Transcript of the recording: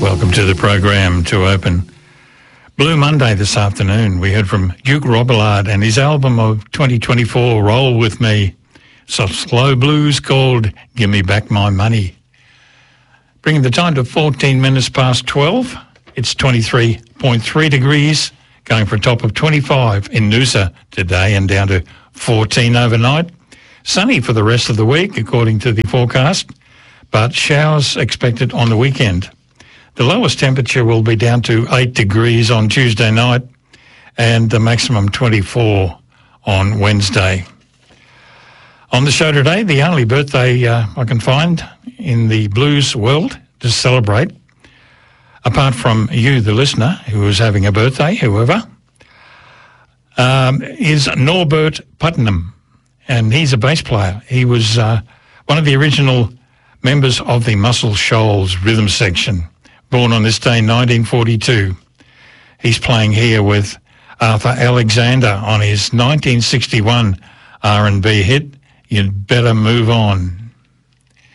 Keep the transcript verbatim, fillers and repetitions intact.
Welcome to the program. To open Blue Monday this afternoon, we heard from Duke Robillard and his album of twenty twenty-four, Roll With Me. Some slow blues called Give Me Back My Money. Bringing the time to fourteen minutes past twelve. It's twenty-three point three degrees, going for a top of twenty-five in Noosa today and down to fourteen overnight. Sunny for the rest of the week, according to the forecast, but showers expected on the weekend. The lowest temperature will be down to eight degrees on Tuesday night and the maximum twenty-four on Wednesday. On the show today, the only birthday uh, I can find in the blues world to celebrate, apart from you, the listener, who is having a birthday, whoever, um, is Norbert Putnam, and he's a bass player. He was uh, one of the original members of the Muscle Shoals rhythm section, born on this day, nineteen forty-two. He's playing here with Arthur Alexander on his nineteen sixty-one R and B hit, You'd Better Move On.